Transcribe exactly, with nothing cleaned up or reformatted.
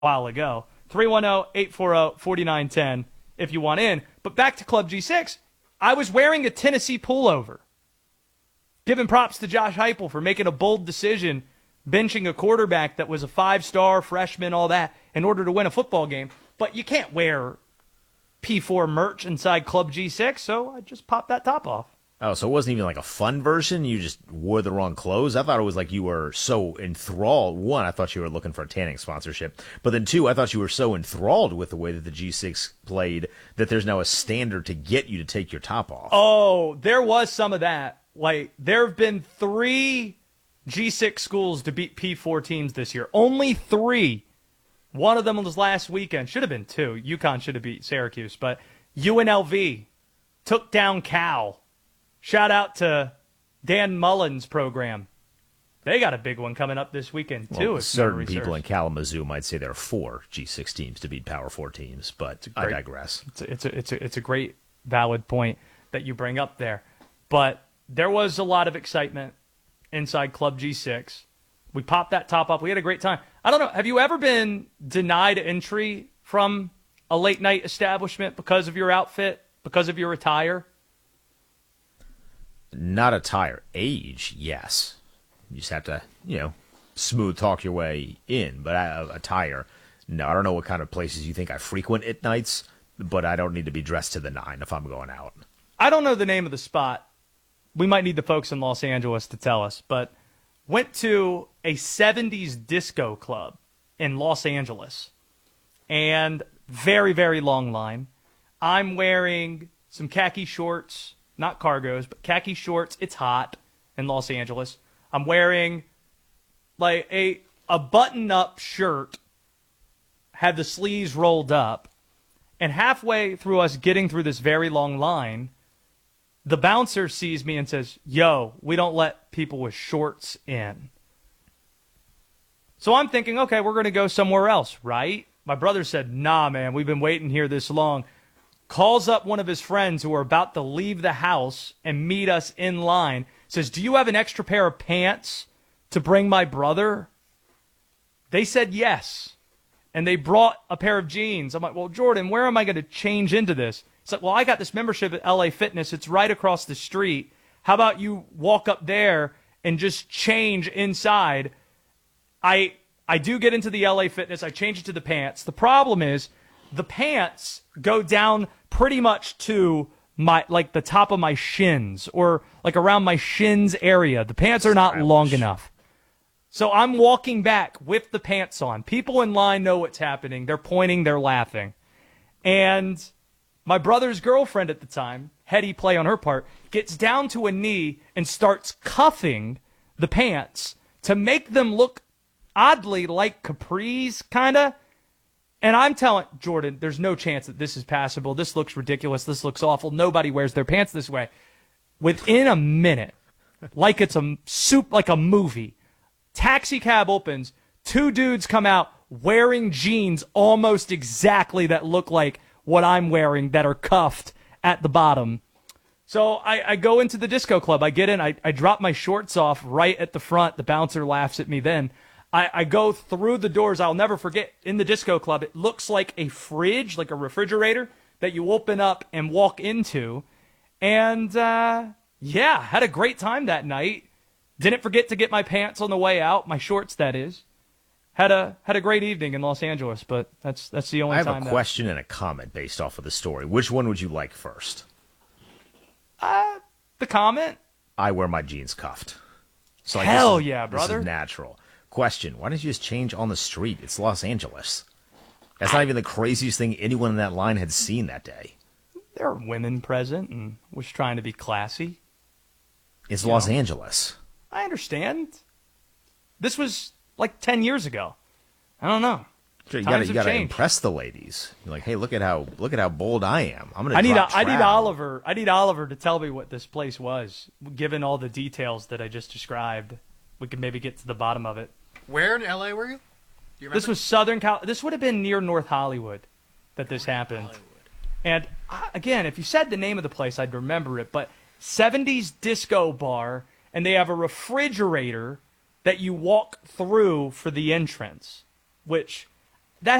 while ago. three one zero, eight four zero, four nine one zero if you want in. But back to Club G six, I was wearing a Tennessee pullover. Giving props to Josh Heupel for making a bold decision, benching a quarterback that was a five-star freshman, all that, in order to win a football game. But you can't wear P four merch inside Club G six, so I just popped that top off. Oh, so it wasn't even like a fun version? You just wore the wrong clothes? I thought it was like you were so enthralled. One, I thought you were looking for a tanning sponsorship. But then two, I thought you were so enthralled with the way that the G six played that there's now a standard to get you to take your top off. Oh, there was some of that. Like, there have been three G six schools to beat P four teams this year. Only three. One of them was last weekend. Should have been two. UConn should have beat Syracuse. But U N L V took down Cal. Shout out to Dan Mullen's program. They got a big one coming up this weekend, too. Well, certain people in Kalamazoo might say there are four G six teams to beat Power four teams, but great, I digress. It's a, it's, a, it's, a, it's a great, valid point that you bring up there. But there was a lot of excitement inside Club G six. We popped that top up. We had a great time. I don't know. Have you ever been denied entry from a late-night establishment because of your outfit, because of your attire? Not attire. Age, yes. You just have to, you know, smooth talk your way in. But uh, attire, no. I don't know what kind of places you think I frequent at nights, but I don't need to be dressed to the nine if I'm going out. I don't know the name of the spot. We might need the folks in Los Angeles to tell us, but went to a seventies disco club in Los Angeles. And very, very long line. I'm wearing some khaki shorts. Not cargos, but khaki shorts. It's hot in Los Angeles. I'm wearing like a a button-up shirt, had the sleeves rolled up, and halfway through us getting through this very long line, the bouncer sees me and says, "Yo, we don't let people with shorts in." So I'm thinking, okay, we're going to go somewhere else, right? My brother said, "Nah, man, we've been waiting here this long." Calls up one of his friends who are about to leave the house and meet us in line. Says, "Do you have an extra pair of pants to bring my brother?" They said yes. And they brought a pair of jeans. I'm like, "Well, Jordan, where am I going to change into this?" It's like, "Well, I got this membership at L A Fitness. It's right across the street. How about you walk up there and just change inside?" I I do get into the L A Fitness. I change it to the pants. The problem is the pants go down pretty much to my like the top of my shins or like around my shins area. The pants are not long enough. So I'm walking back with the pants on. People in line know what's happening. They're pointing, they're laughing. And my brother's girlfriend at the time, heady play on her part, gets down to a knee and starts cuffing the pants to make them look oddly like capris, kind of. And I'm telling Jordan, there's no chance that this is passable. This looks ridiculous. This looks awful. Nobody wears their pants this way. Within a minute, like it's a soup, like a movie, taxi cab opens. Two dudes come out wearing jeans almost exactly that look like what I'm wearing that are cuffed at the bottom. So I, I go into the disco club. I get in. I, I drop my shorts off right at the front. The bouncer laughs at me then. I, I go through the doors. I'll never forget, in the disco club, it looks like a fridge, like a refrigerator, that you open up and walk into. And, uh, yeah, had a great time that night. Didn't forget to get my pants on the way out, my shorts, that is. Had a had a great evening in Los Angeles, but that's that's the only time. I time have a that... question and a comment based off of the story. Which one would you like first? Uh, the comment. I wear my jeans cuffed. So like, Hell this is, yeah, brother. This is natural. Question, why didn't you just change on the street? It's Los Angeles. That's not even the craziest thing anyone in that line had seen that day. There are women present and was trying to be classy. It's you Los know. Angeles. I understand. This was like ten years ago. I don't know. Sure, you got you to impress the ladies. You're like, hey, look at how look at how bold I am. I'm gonna. I need drop a, I need Oliver. I need Oliver to tell me what this place was, given all the details that I just described. We could maybe get to the bottom of it. Where in L A were you? Do you remember? This was Southern Cal. This would have been near North Hollywood that this North happened. Hollywood. And uh, again, if you said the name of the place, I'd remember it. But seventies disco bar, and they have a refrigerator that you walk through for the entrance, which